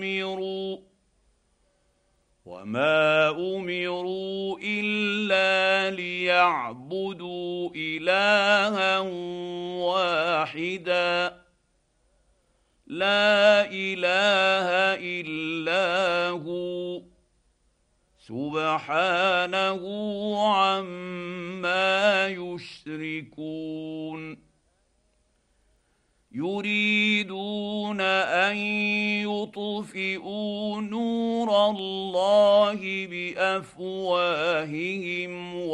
وما امروا الا ليعبدوا الها واحدا لا اله الا هو سبحانه عما يشركون يريدون ان يطفئوا نور الله بافواههم